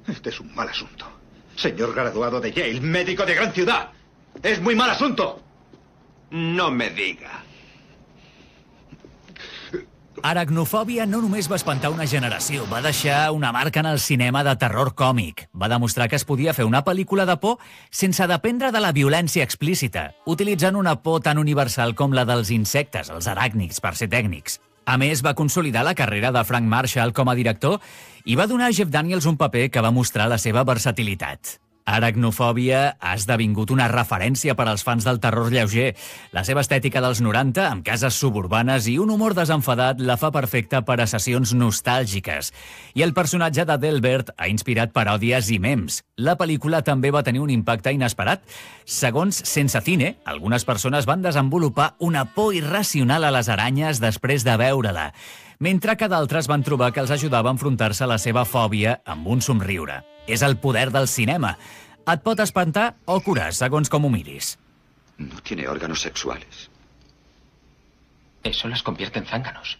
Este es un mal asunto. Señor graduado de Yale, médico de gran ciudad. ¡Es muy mal asunto! No me diga. Aracnofòbia no només va espantar una generació, va deixar una marca en el cinema de terror còmic. Va demostrar que es podia fer una pel·lícula de por sense dependre de la violència explícita, utilitzant una por tan universal com la dels insectes, els aràcnids, per ser tècnics. A més, va consolidar la carrera de Frank Marshall com a director i va donar a Jeff Daniels un paper que va mostrar la seva versatilitat. Aracnofòbia ha esdevingut una referència per als fans del terror lleuger. La seva estètica dels 90, amb cases suburbanes i un humor desenfadat, la fa perfecta per a sessions nostàlgiques. I el personatge de Delbert ha inspirat paròdies i memes. La pel·lícula també va tenir un impacte inesperat. Segons Sense Cine, algunes persones van desenvolupar una por irracional a les aranyes després de veure-la, mentre que d'altres van trobar que els ajudava a enfrontar-se a la seva fòbia amb un somriure. És el poder del cinema. Et pot espantar o curar, segons com ho miris. No tiene órganos sexuales. Eso las convierte en zánganos.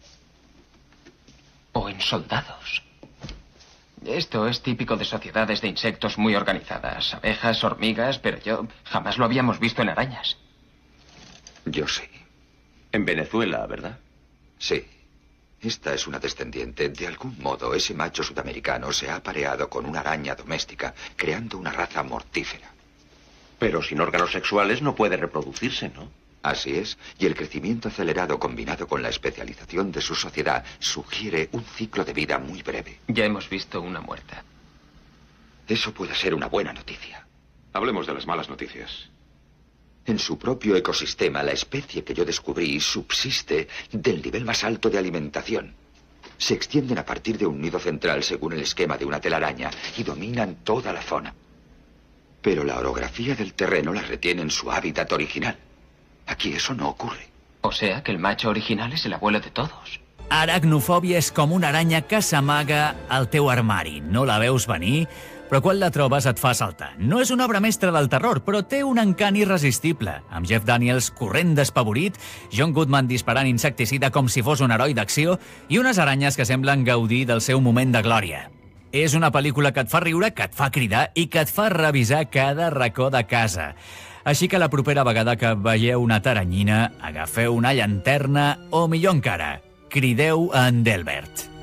O en soldados. Esto es típico de sociedades de insectos muy organizadas. Abejas, hormigas, pero jamás lo habíamos visto en arañas. Yo sí. En Venezuela, ¿verdad? Sí. Esta es una descendiente. De algún modo, ese macho sudamericano se ha apareado con una araña doméstica, creando una raza mortífera. Pero sin órganos sexuales no puede reproducirse, ¿no? Así es, y el crecimiento acelerado combinado con la especialización de su sociedad sugiere un ciclo de vida muy breve. Ya hemos visto una muerta. Eso puede ser una buena noticia. Hablemos de las malas noticias. En su propio ecosistema, la especie que yo descubrí subsiste del nivel más alto de alimentación. Se extienden a partir de un nido central según el esquema de una telaraña y dominan toda la zona. Pero la orografía del terreno las retiene en su hábitat original. Aquí eso no ocurre. O sea que el macho original es el abuelo de todos. Aracnofòbia és com una aranya que s'amaga al teu armari. No la veus venir, però quan la trobes et fa saltar. No és una obra mestra del terror, però té un encant irresistible, amb Jeff Daniels corrent despavorit, John Goodman disparant insecticida com si fos un heroi d'acció i unes aranyes que semblen gaudir del seu moment de glòria. És una pel·lícula que et fa riure, que et fa cridar i que et fa revisar cada racó de casa. Així que la propera vegada que veieu una taranyina, agafeu una llanterna o, millor encara, crideu a en Delbert.